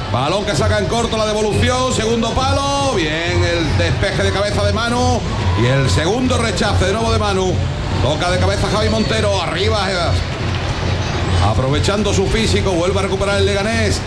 Balón que saca en corto, la devolución, segundo palo, bien el despeje de cabeza de Manu y el segundo rechace de nuevo de Manu. Toca de cabeza Javi Montero, arriba, aprovechando su físico, vuelve a recuperar el Leganés.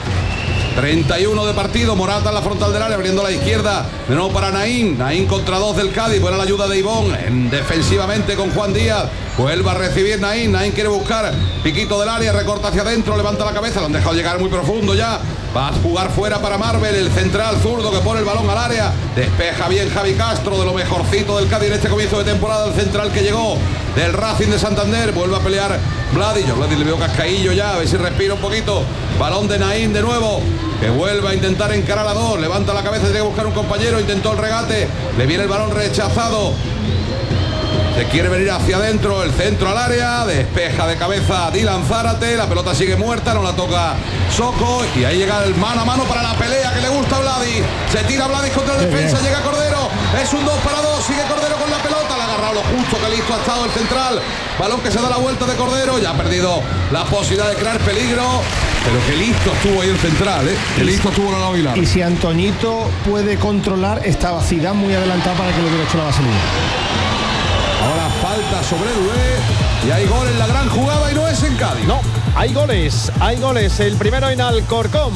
31 de partido, Morata en la frontal del área, abriendo a la izquierda, de nuevo para Naín contra 2 del Cádiz, buena la ayuda de Ivón, defensivamente con Juan Díaz, vuelve a recibir Naín quiere buscar piquito del área, recorta hacia adentro, levanta la cabeza, lo han dejado llegar muy profundo ya, va a jugar fuera para Marvel, el central zurdo que pone el balón al área, despeja bien Javi Castro, de lo mejorcito del Cádiz en este comienzo de temporada, el central que llegó del Racing de Santander, vuelve a pelear Vladi, yo Vladi le veo cascaillo ya, a ver si respira un poquito, balón de Naín de nuevo, que vuelve a intentar encarar a 2, levanta la cabeza, tiene que buscar un compañero, intentó el regate, le viene el balón rechazado, se quiere venir hacia adentro, el centro al área, despeja de cabeza Dylan Zárate, la pelota sigue muerta, no la toca Soco y ahí llega el mano a mano para la pelea que le gusta a Vladi, se tira Vladi contra el defensa, llega Cordero, es un 2 para 2, sigue Cordero con la pelota, le ha agarrado lo justo, que listo ha estado el central, balón que se da la vuelta de Cordero, ya ha perdido la posibilidad de crear peligro, pero qué listo estuvo ahí el central, qué listo estuvo la Aguilar. Y si Antoñito puede controlar, estaba Zidane muy adelantado para que le hubiera hecho la vaselina. Ahora falta sobre Doué y hay gol en la gran jugada y no es en Cádiz. No, hay goles. El primero en Alcorcón.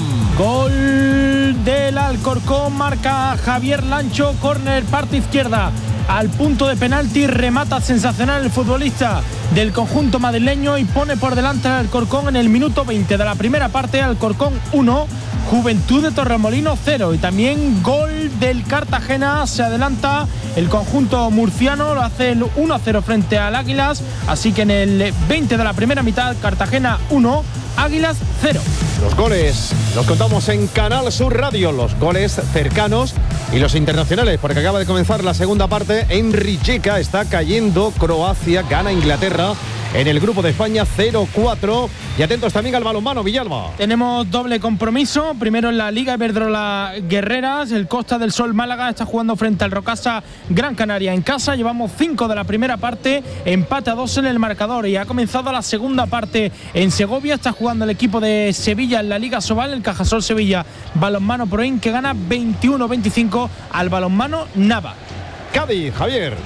Gol del Alcorcón, marca Javier Lancho, córner parte izquierda. Al punto de penalti, remata sensacional el futbolista del conjunto madrileño y pone por delante al Alcorcón en el minuto 20 de la primera parte. Alcorcón 1, Juventud de Torremolinos 0. Y también gol del Cartagena, se adelanta el conjunto murciano, lo hace el 1-0 frente al Águilas, así que en el 20 de la primera mitad, Cartagena 1, Águilas 0. Los goles los contamos en Canal Sur Radio, los goles cercanos y los internacionales, porque acaba de comenzar la segunda parte. En Rijeka está cayendo Croacia, gana Inglaterra en el grupo de España 0-4. Y atentos también al balonmano, Villalba. Tenemos doble compromiso, primero en la Liga Iberdrola Guerreras, el Costa del Sol Málaga está jugando frente al Rocasa Gran Canaria en casa, llevamos 5 de la primera parte, empate a 2 en el marcador y ha comenzado la segunda parte en Segovia, está jugando el equipo de Sevilla en la Liga Sobal, el Cajasol Sevilla Balonmano Proin, que gana 21-25 al Balonmano Nava. Cádiz, Javier.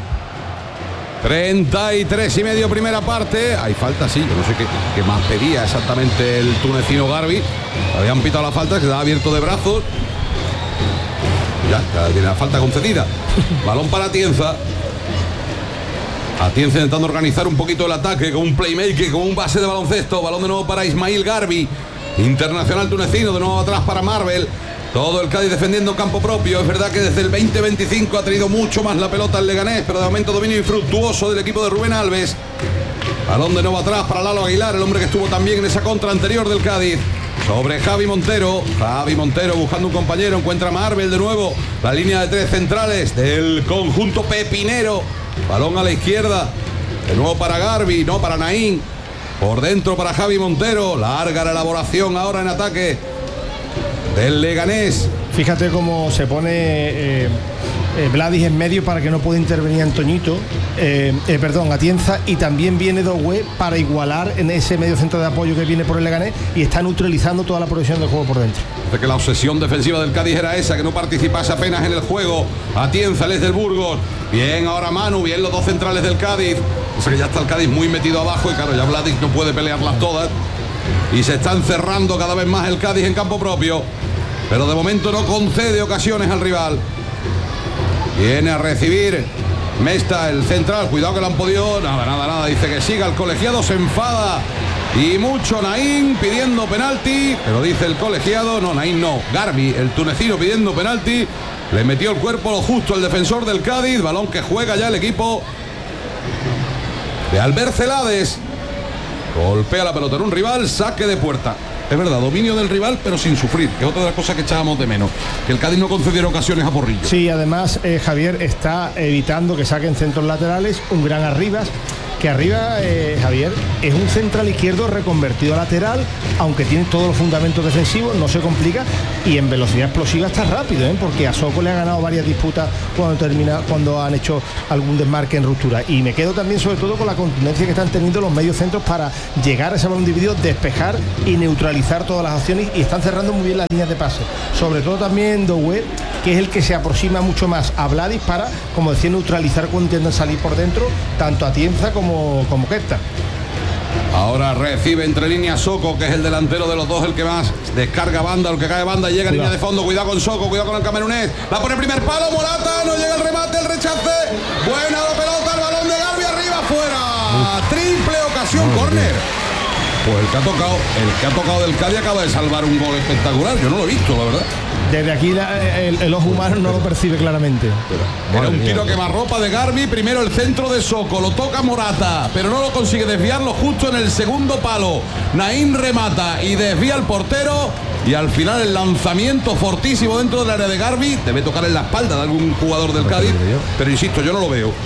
33,5 primera parte. Hay falta, sí, yo no sé qué más pedía exactamente el tunecino Garbi. Habían pitado la falta, quedaba abierto de brazos. Ya tiene la falta concedida. Balón para Atienza. Atienza intentando organizar un poquito el ataque con un playmaker, con un base de baloncesto. Balón de nuevo para Ismail Garbi, internacional tunecino, de nuevo atrás para Marvel. Todo el Cádiz defendiendo campo propio. Es verdad que desde el 20-25 ha tenido mucho más la pelota el Leganés, pero de momento dominio infructuoso del equipo de Rubén Alves. Balón de nuevo atrás para Lalo Aguilar, el hombre que estuvo también en esa contra anterior del Cádiz. Sobre Javi Montero. Javi Montero buscando un compañero, encuentra a Marvel de nuevo. La línea de 3 centrales del conjunto pepinero. Balón a la izquierda. De nuevo para Garbi, no para Naín. Por dentro para Javi Montero. Larga la elaboración ahora en ataque del Leganés. Fíjate cómo se pone Vladis en medio para que no pueda intervenir Antoñito, Atienza, y también viene Doué para igualar en ese medio centro de apoyo que viene por el Leganés y está neutralizando toda la progresión del juego por dentro. De que la obsesión defensiva del Cádiz era esa, que no participase apenas en el juego. Atienza, el del Burgos. Bien ahora Manu, bien los dos centrales del Cádiz. O sea que ya está el Cádiz muy metido abajo y claro, ya Vladis no puede pelearlas todas. Y se está encerrando cada vez más el Cádiz en campo propio. Pero de momento no concede ocasiones al rival. Viene a recibir Mesta, el central. Cuidado que lo han podido. Nada. Dice que siga. El colegiado se enfada. Y mucho Naín pidiendo penalti. Pero dice el colegiado. No, Naín no. Garbi, el tunecino, pidiendo penalti. Le metió el cuerpo lo justo al defensor del Cádiz. Balón que juega ya el equipo de Albert Celades. Golpea la pelota en un rival. Saque de puerta. Es verdad, dominio del rival, pero sin sufrir, que es otra de las cosas que echábamos de menos, que el Cádiz no concediera ocasiones a Porrillo. Sí, además Javier está evitando que saquen centros laterales, un gran Arribas, que arriba, Javier, es un central izquierdo reconvertido a lateral, aunque tiene todos los fundamentos defensivos, no se complica, y en velocidad explosiva está rápido, porque a Soko le ha ganado varias disputas cuando han hecho algún desmarque en ruptura. Y me quedo también sobre todo con la contundencia que están teniendo los medios centros para llegar a ese balón dividido, despejar y neutralizar todas las acciones, y están cerrando muy bien las líneas de pase, sobre todo también Doué, que es el que se aproxima mucho más a Vladis para, como decía, neutralizar cuando intentan salir por dentro tanto Atienza como Keita. Ahora recibe entre líneas Soko, que es el delantero de los dos, el que más descarga banda, el que cae banda, llega en línea de fondo. Cuidado con Soko, cuidado con el camerunés. La pone primer palo, Morata, no llega el remate, el rechace. Buena la pelota, el balón de Garbi arriba, fuera. Triple ocasión, córner. Pues el que ha tocado del Cádiz acaba de salvar un gol espectacular. Yo no lo he visto, la verdad. Desde aquí el ojo humano no lo percibe claramente. Era un tiro quemarropa de Garbi. Primero el centro de Soko, lo toca Morata, pero no lo consigue desviarlo justo en el segundo palo. Naín remata y desvía al portero. Y al final el lanzamiento fortísimo dentro del área de Garbi. Debe tocar en la espalda de algún jugador del Cádiz, pero insisto, yo no lo veo.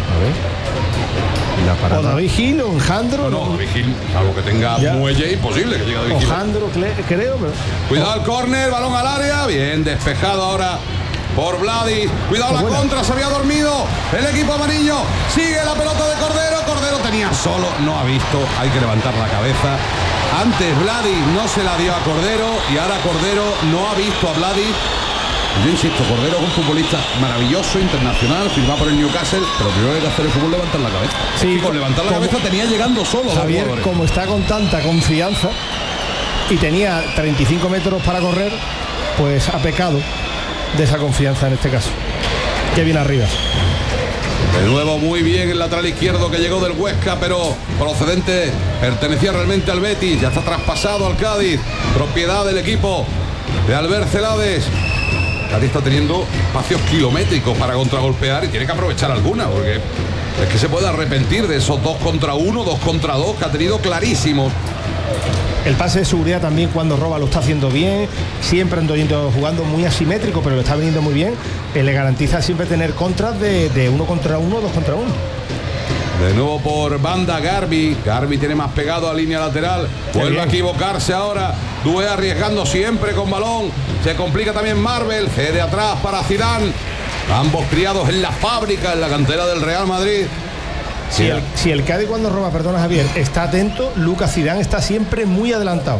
O David Gil o Enjandro. No, David Gil, algo que tenga muelle, imposible que llegue David Gil. Enjandro, creo, pero... Cuidado el córner, balón al área, bien despejado ahora por Vladis. Cuidado la contra, se había dormido el equipo amarillo. Sigue la pelota de Cordero. Cordero tenía solo, no ha visto, hay que levantar la cabeza. Antes Vladis no se la dio a Cordero y ahora Cordero no ha visto a Vladis. Yo insisto, Cordero es un futbolista maravilloso, internacional, firmado por el Newcastle, pero primero hay que hacer el fútbol levantar la cabeza. Sí, con levantar la cabeza tenía llegando solo. Javier, como está con tanta confianza y tenía 35 metros para correr, pues ha pecado de esa confianza en este caso. Qué bien arriba. De nuevo muy bien el lateral izquierdo que llegó del Huesca, pero procedente, pertenecía realmente al Betis, ya está traspasado al Cádiz, propiedad del equipo de Albert Celades. Cádiz está teniendo espacios kilométricos para contragolpear y tiene que aprovechar alguna, porque es que se puede arrepentir de esos 2 contra 1, 2 contra 2 que ha tenido clarísimos. El pase de seguridad también cuando roba lo está haciendo bien, siempre Antoñito jugando muy asimétrico, pero lo está viniendo muy bien. Le garantiza siempre tener contras de 1 contra 1, 2 contra 1. De nuevo por banda Garbi. Garbi tiene más pegado a línea lateral. Vuelve a equivocarse ahora. Doué arriesgando siempre con balón. Se complica también Marvel. Cede atrás para Zidane. Ambos criados en la fábrica, en la cantera del Real Madrid. Si el Cádiz cuando roba, perdona Javier, está atento, Lucas Zidane está siempre muy adelantado.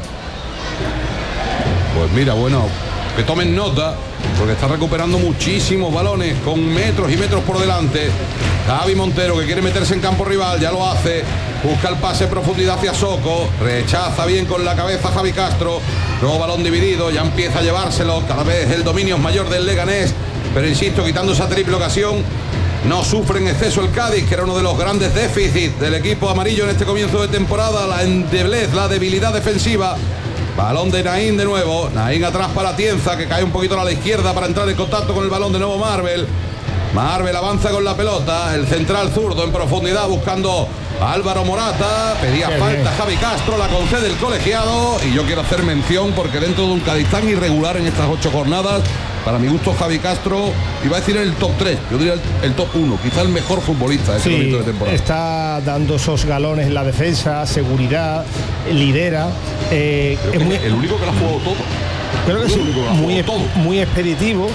Pues mira, bueno, que tomen nota, porque está recuperando muchísimos balones con metros y metros por delante. Javi Montero, que quiere meterse en campo rival, ya lo hace. Busca el pase en profundidad hacia Soko. Rechaza bien con la cabeza Javi Castro. Nuevo balón dividido, ya empieza a llevárselo. Cada vez el dominio es mayor del Leganés. Pero insisto, quitando esa triple ocasión, no sufre en exceso el Cádiz, que era uno de los grandes déficits del equipo amarillo en este comienzo de temporada. La endeblez, la debilidad defensiva. Balón de Naín de nuevo. Naín atrás para Atienza, que cae un poquito a la izquierda para entrar en contacto con el balón de nuevo Marvel. Marvel avanza con la pelota. El central zurdo en profundidad buscando a Álvaro Morata. Pedía falta Javi Castro, la concede el colegiado. Y yo quiero hacer mención porque dentro de un Cádiz tan irregular en estas 8 jornadas, para mi gusto Javi Castro, iba a decir el top 3, yo diría el top 1, quizá el mejor futbolista de este momento de temporada. Está dando esos galones en la defensa, seguridad, lidera. Es el único que lo ha jugado todo. Creo que sí, muy expeditivo.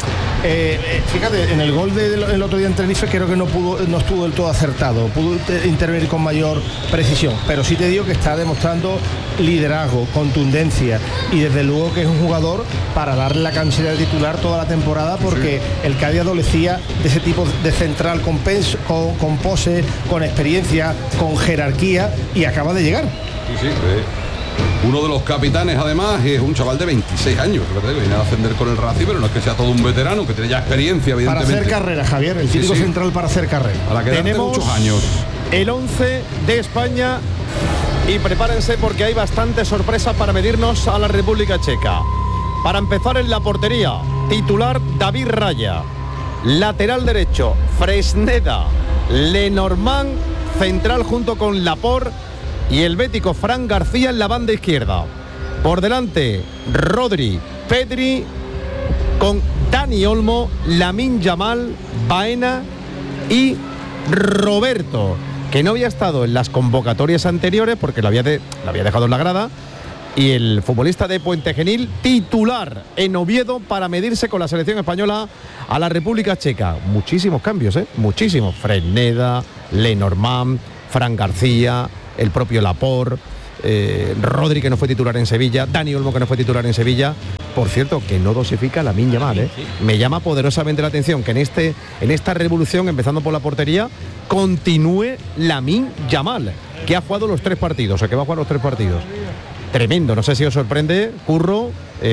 Fíjate, en el gol del otro día en Tenerife creo que no estuvo del todo acertado, pudo intervenir con mayor precisión, pero sí te digo que está demostrando liderazgo, contundencia, y desde luego que es un jugador para darle la camiseta de titular toda la temporada, porque el Cádiz adolecía de ese tipo de central con pose, con experiencia, con jerarquía, y acaba de llegar. Sí. Uno de los capitanes, además, es un chaval de 26 años, que viene a ascender con el Racing, pero no es que sea todo un veterano, que tiene ya experiencia, evidentemente. Para hacer carrera, Javier, el típico central para hacer carrera. Para quedarte tenemos muchos años. El 11 de España, y prepárense porque hay bastantes sorpresas para medirnos a la República Checa. Para empezar, en la portería, titular David Raya, lateral derecho Fresneda, Lenormand, central junto con Laporte, y el bético Fran García en la banda izquierda. Por delante, Rodri, Pedri, con Dani Olmo, Lamine Yamal, Baena y Roberto. que no había estado en las convocatorias anteriores porque lo había dejado en la grada, y el futbolista de Puente Genil titular en Oviedo para medirse con la selección española a la República Checa. Muchísimos cambios, muchísimos. Fresneda, Lenormand, Fran García, el propio Laporte, Rodri, que no fue titular en Sevilla, Dani Olmo, que no fue titular en Sevilla. Por cierto, que no dosifica Lamine Yamal, Sí. Me llama poderosamente la atención que en esta revolución, empezando por la portería, continúe Lamine Yamal, que ha jugado los 3 partidos, o que va a jugar los 3 partidos. Tremendo, no sé si os sorprende, Curro,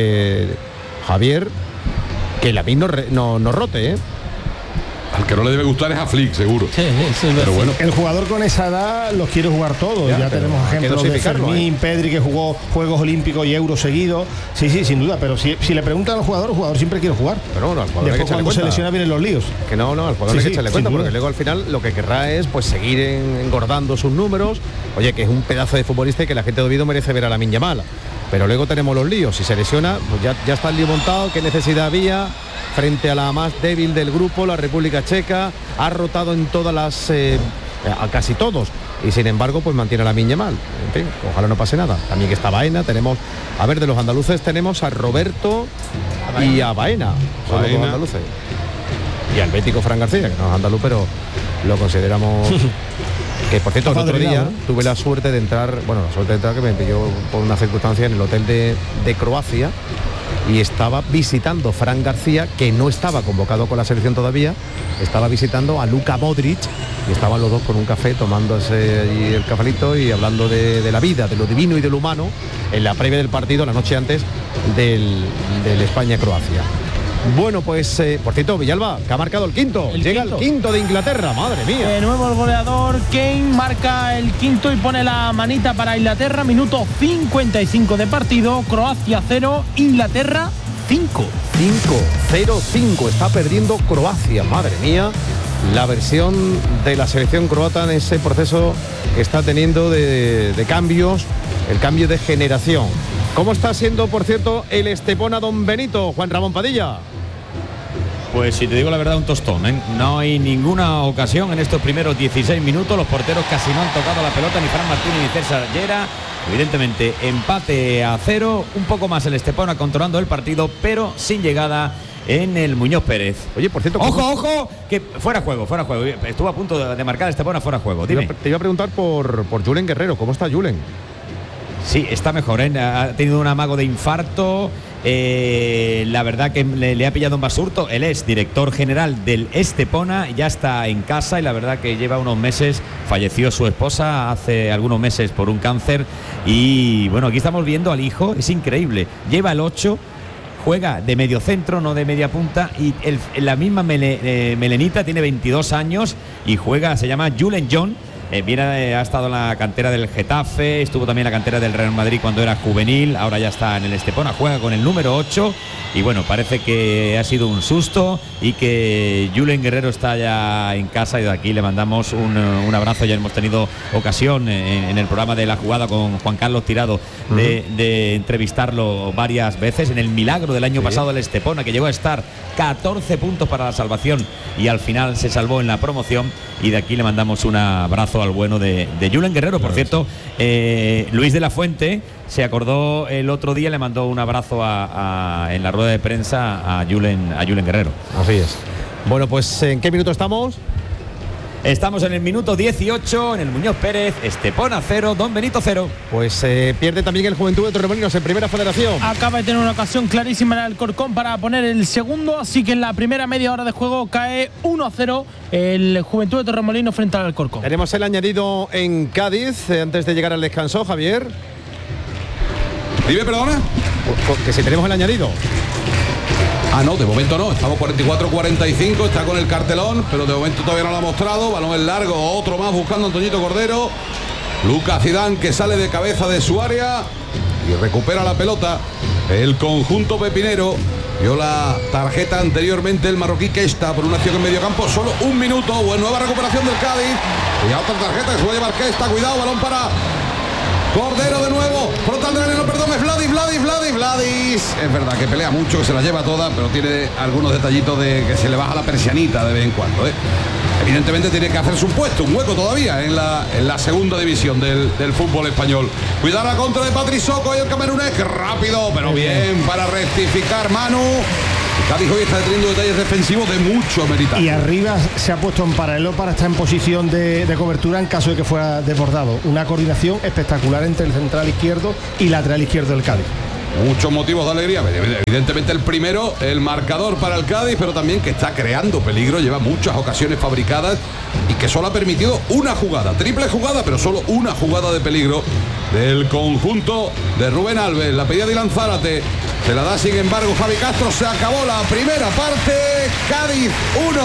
Javier, que Lamine no rote, Al que no le debe gustar es a Flick, seguro. Sí, pero bueno. El jugador con esa edad los quiere jugar todos. Ya tenemos ejemplos de Fermín, Pedri, que jugó Juegos Olímpicos y Euros seguidos. Sí, sin duda. Pero si le preguntan al jugador siempre quiere jugar. Pero bueno, al jugador después cuando se lesiona vienen los líos. Que no, al jugador hay que echarle cuenta, porque luego al final lo que querrá es pues seguir engordando sus números. Oye, que es un pedazo de futbolista y que la gente de Oviedo merece ver a Lamine Yamal. Pero luego tenemos los líos. Si se lesiona, pues ya está el lío montado. ¿Qué necesidad había? Frente a la más débil del grupo, la República Checa, ha rotado en todas las, a casi todos, y sin embargo pues mantiene a Lamine Yamal. En fin, ojalá no pase nada. También que está Baena, tenemos, a ver, de los andaluces tenemos a Roberto y a Baena, son los dos andaluces. Y al bético Fran García, que no es andaluz, pero lo consideramos... Que por cierto, el otro día tuve la suerte de entrar, que me pilló por una circunstancia en el hotel de Croacia, y estaba visitando Fran García, que no estaba convocado con la selección todavía, estaba visitando a Luka Modric, y estaban los dos con un café tomándose allí el cafelito y hablando de la vida, de lo divino y de lo humano, en la previa del partido, la noche antes del España-Croacia. Bueno, pues, por cierto, Villalba, que ha marcado el quinto. Llega el quinto de Inglaterra, madre mía. De nuevo el goleador Kane marca el quinto y pone la manita para Inglaterra. Minuto 55 de partido. Croacia 0, Inglaterra 5. 5-0-5. Está perdiendo Croacia, madre mía. La versión de la selección croata en ese proceso que está teniendo de cambios, el cambio de generación. ¿Cómo está siendo, por cierto, el Estepona Don Benito, Juan Ramón Padilla? Pues si te digo la verdad, un tostón, No hay ninguna ocasión en estos primeros 16 minutos. Los porteros casi no han tocado la pelota, ni Fran Martínez ni César Llera. Evidentemente, empate a 0. Un poco más el Estepona controlando el partido, pero sin llegada en el Muñoz Pérez. Oye, por cierto... Ojo, que fuera juego. Estuvo a punto de marcar Estepona fuera juego. Dime. Te iba a preguntar por Julen Guerrero. ¿Cómo está Julen? Sí, está mejor, Ha tenido un amago de infarto. La verdad que le ha pillado un basurto. Él es director general del Estepona, ya está en casa, y la verdad que lleva unos meses. Falleció su esposa hace algunos meses por un cáncer. Y bueno, aquí estamos viendo al hijo, es increíble. Lleva el 8. Juega de medio centro, no de media punta, y la misma melenita, tiene 22 años y juega, se llama Julen John. Ha estado en la cantera del Getafe, estuvo también en la cantera del Real Madrid cuando era juvenil, ahora ya está en el Estepona, juega con el número 8 y bueno, parece que ha sido un susto y que Julen Guerrero está ya en casa, y de aquí le mandamos un abrazo. Ya hemos tenido ocasión en el programa de La Jugada con Juan Carlos Tirado de entrevistarlo varias veces en el milagro del año pasado del Estepona, que llegó a estar 14 puntos para la salvación y al final se salvó en la promoción, y de aquí le mandamos un abrazo al bueno de Julen Guerrero. Por cierto, Luis de la Fuente se acordó el otro día, le mandó un abrazo en la rueda de prensa a Julen Guerrero. Así es. Bueno, pues ¿en qué minuto estamos? Estamos en el minuto 18, en el Muñoz Pérez, Estepona 0, Don Benito 0. Pues pierde también el Juventud de Torremolinos en Primera Federación. Acaba de tener una ocasión clarísima en el Alcorcón para poner el segundo, así que en la primera media hora de juego cae 1-0 el Juventud de Torremolinos frente al Alcorcón. Tenemos el añadido en Cádiz, antes de llegar al descanso, Javier. Dime, perdona. Que si tenemos el añadido. No, de momento no, estamos 44-45, está con el cartelón, pero de momento todavía no lo ha mostrado. Balón en largo, otro más buscando a Antoñito Cordero. Lucas Zidane, que sale de cabeza de su área y recupera la pelota. El conjunto pepinero vio la tarjeta anteriormente el marroquí Kesta por una acción en medio campo. Solo un minuto, nueva recuperación del Cádiz. Y a otra tarjeta que se va a llevar Kesta, cuidado, balón para Cordero de nuevo, frontal del área, no, perdón, es Vladis. Es verdad que pelea mucho, que se la lleva toda, pero tiene algunos detallitos de que se le baja la persianita de vez en cuando, evidentemente tiene que hacerse un puesto, un hueco todavía en la segunda división del fútbol español. Cuidado la contra de Patri Soko y el camerunés, que rápido, pero bien para rectificar Manu. El Cádiz hoy está teniendo detalles defensivos de mucho meritaje. Y arriba se ha puesto en paralelo para estar en posición de cobertura en caso de que fuera desbordado. Una coordinación espectacular entre el central izquierdo y lateral izquierdo del Cádiz. Muchos motivos de alegría, evidentemente el primero, el marcador para el Cádiz, pero también que está creando peligro, lleva muchas ocasiones fabricadas y que solo ha permitido una jugada, triple jugada, pero solo una jugada de peligro del conjunto de Rubén Alves. La pedida de Ilan Zárate, se la da sin embargo Javi Castro. Se acabó la primera parte, Cádiz 1.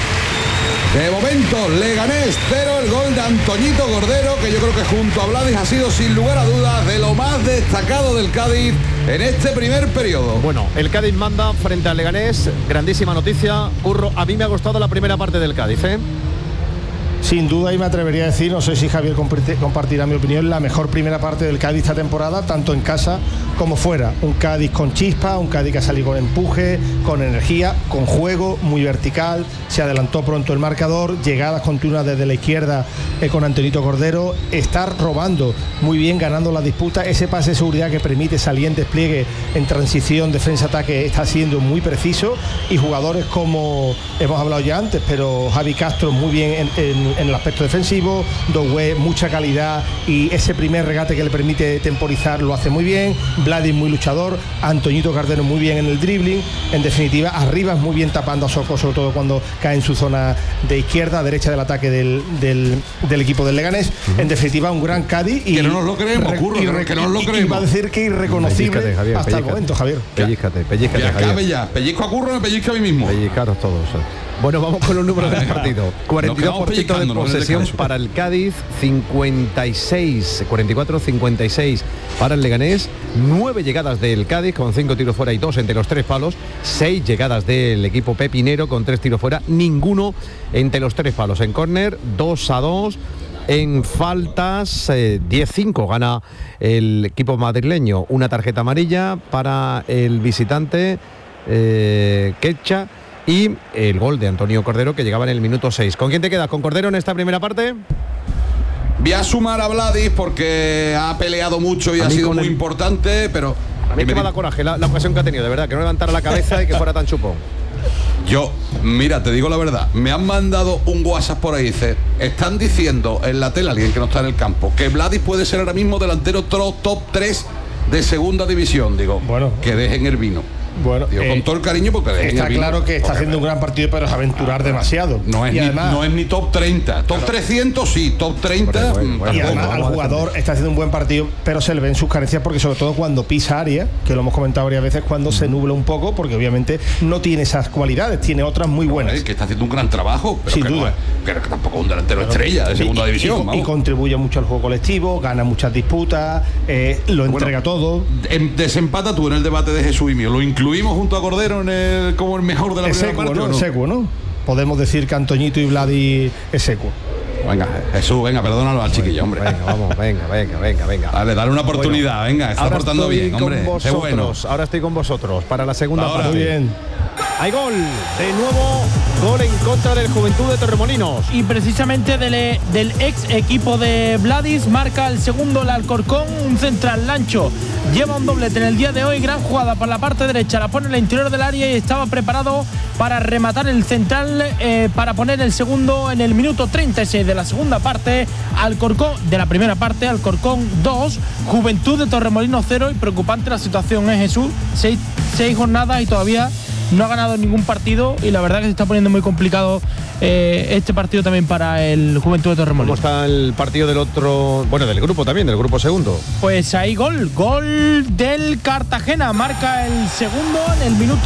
De momento, Leganés 0, el gol de Antoñito Cordero, que yo creo que junto a Vladis ha sido sin lugar a dudas de lo más destacado del Cádiz en este primer periodo. Bueno, el Cádiz manda frente al Leganés, grandísima noticia. Curro, a mí me ha gustado la primera parte del Cádiz, ¿eh? Sin duda, y me atrevería a decir, no sé si Javier compartirá mi opinión, la mejor primera parte del Cádiz esta temporada, tanto en casa como fuera. Un Cádiz con chispa, un Cádiz que ha salido con empuje, con energía, con juego, muy vertical. Se adelantó pronto el marcador, llegadas continuas desde la izquierda con Antonito Cordero. Estar robando muy bien, ganando la disputa. Ese pase de seguridad que permite salir en despliegue en transición, defensa-ataque, está siendo muy preciso. Y jugadores como hemos hablado ya antes, pero Javi Castro muy bien en el aspecto defensivo, Doué mucha calidad y ese primer regate que le permite temporizar lo hace muy bien, Vladis muy luchador, Antoñito Cardero muy bien en el dribbling. En definitiva, arriba muy bien tapando a Soko, sobre todo cuando cae en su zona de izquierda, derecha del ataque del equipo del Leganés. En definitiva, un gran Cádiz y que no nos lo creemos, Curro, que no nos lo creemos. Va a decir que irreconocible, Pellízcate, Javier, hasta el momento, Javier. Pellízcate, Ya Javier. acabe ya, pellizco a Curro, me pellizco a mí mismo. Pellizcaros todos. Bueno, vamos con los números del partido. 42% de posesión para el Cádiz, 44-56 para el Leganés, 9 llegadas del Cádiz con 5 tiros fuera y 2 entre los 3 palos, 6 llegadas del equipo pepinero con 3 tiros fuera, ninguno entre los 3 palos. En córner, 2-2. En faltas, 10-5 gana el equipo madrileño. Una tarjeta amarilla para el visitante Quecha. Y el gol de Antonio Cordero, que llegaba en el minuto 6. ¿Con quién te quedas? ¿Con Cordero en esta primera parte? Voy a sumar a Vladis porque ha peleado mucho y ha sido muy importante, pero a mí me da coraje la ocasión que ha tenido, de verdad, que no levantara la cabeza y que fuera tan chupón. Yo, mira, te digo la verdad, me han mandado un WhatsApp por ahí, dice, están diciendo en la tele, alguien que no está en el campo, que Vladis puede ser ahora mismo delantero top 3 de segunda división. Digo, bueno, que dejen el vino. Bueno, digo, con todo el cariño, porque está claro que está haciendo un gran partido, pero es aventurar demasiado. No es, no es ni top 30, top 300 sí, top 30. Y además al jugador está haciendo un buen partido, pero se le ven sus carencias, porque sobre todo cuando pisa área, que lo hemos comentado varias veces, cuando se nubla un poco, porque obviamente no tiene esas cualidades, tiene otras muy buenas. Que está haciendo un gran trabajo, pero sin duda. Que tampoco es un delantero estrella de segunda división. Y contribuye mucho al juego colectivo, gana muchas disputas, lo entrega todo. Desempata tú en el debate de Jesús y mío, lo incluimos junto a Cordero como el mejor de la primera parte, ¿no? Es secuo, ¿no? Podemos decir que Antoñito y Vladi es secuo. Venga, Jesús, venga, perdónalo al chiquillo, hombre. Venga, vamos, venga. Dale una oportunidad, venga, está portando bien, hombre. Ahora estoy con vosotros para la segunda parte. Muy bien. Hay gol, de nuevo gol en contra del Juventud de Torremolinos. Y precisamente del ex equipo de Vladis, marca el segundo el Alcorcón, un central Lancho. Lleva un doblete en el día de hoy, gran jugada por la parte derecha, la pone en el interior del área y estaba preparado para rematar el central, para poner el segundo en el minuto 36 de la segunda parte. Alcorcón, de la primera parte, Alcorcón 2, Juventud de Torremolinos 0, y preocupante la situación, Jesús, 6 jornadas y todavía no ha ganado ningún partido, y la verdad que se está poniendo muy complicado este partido también para el Juventud de Torremolinos. ¿Cómo está el partido del otro, del grupo también, del grupo segundo? Pues hay gol del Cartagena, marca el segundo en el minuto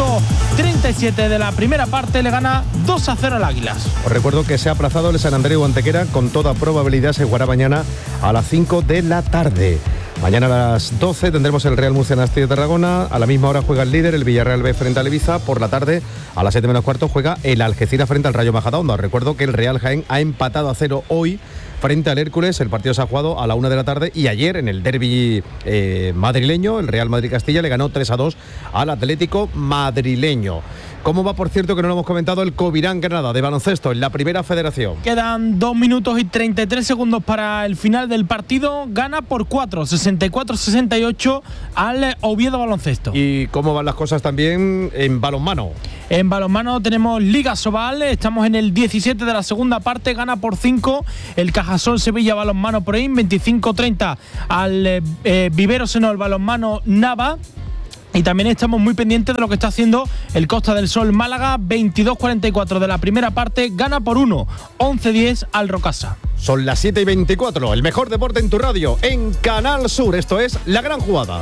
37 de la primera parte, le gana 2-0 al Águilas. Os recuerdo que se ha aplazado el San Andreu Antequera, con toda probabilidad se jugará mañana a las 5 de la tarde. Mañana a las 12 tendremos el Real Murcia Nasti de Tarragona. A la misma hora juega el líder, el Villarreal B, frente al Ibiza. Por la tarde, a las 7 menos cuarto, juega el Algeciras frente al Rayo Majadahonda. Recuerdo que el Real Jaén ha empatado a 0 hoy frente al Hércules. El partido se ha jugado a la 1 de la tarde, y ayer en el derbi madrileño, el Real Madrid-Castilla le ganó 3-2 al Atlético madrileño. ¿Cómo va, por cierto, que no lo hemos comentado, el Covirán Granada de baloncesto en la primera federación? Quedan 2 minutos y 33 segundos para el final del partido. Gana por 4, 64-68 al Oviedo Baloncesto. ¿Y cómo van las cosas también en balonmano? En balonmano tenemos Liga Sobal, estamos en el 17 de la segunda parte, gana por 5 el Cajasol Sevilla Balonmano Proin, 25-30 al Vivero Senol Balonmano Nava. Y también estamos muy pendientes de lo que está haciendo el Costa del Sol Málaga, 22-44 de la primera parte, gana por 1, 11-10 al Rocasa. Son las 7:24, el mejor deporte en tu radio, en Canal Sur. Esto es La Gran Jugada.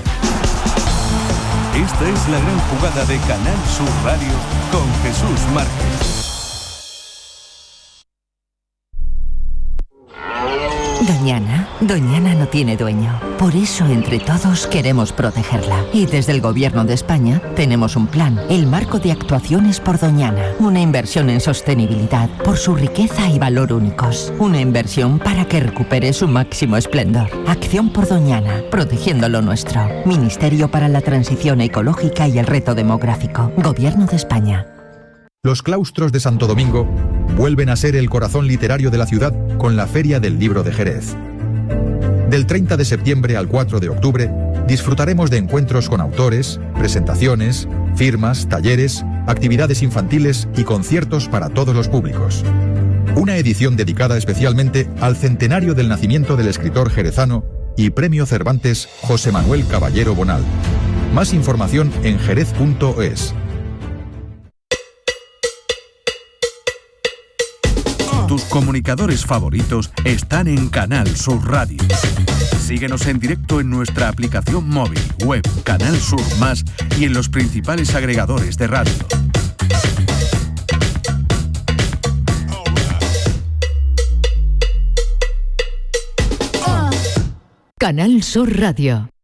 Esta es La Gran Jugada de Canal Sur Radio con Jesús Márquez. Doñana no tiene dueño. Por eso, entre todos, queremos protegerla. Y desde el Gobierno de España tenemos un plan, el Marco de Actuaciones por Doñana. Una inversión en sostenibilidad por su riqueza y valor únicos. Una inversión para que recupere su máximo esplendor. Acción por Doñana, protegiendo lo nuestro. Ministerio para la Transición Ecológica y el Reto Demográfico. Gobierno de España. Los claustros de Santo Domingo vuelven a ser el corazón literario de la ciudad con la Feria del Libro de Jerez. Del 30 de septiembre al 4 de octubre disfrutaremos de encuentros con autores, presentaciones, firmas, talleres, actividades infantiles y conciertos para todos los públicos. Una edición dedicada especialmente al centenario del nacimiento del escritor jerezano y Premio Cervantes José Manuel Caballero Bonal. Más información en jerez.es. Tus comunicadores favoritos están en Canal Sur Radio. Síguenos en directo en nuestra aplicación móvil, web, Canal Sur Más y en los principales agregadores de radio. Canal Sur Radio.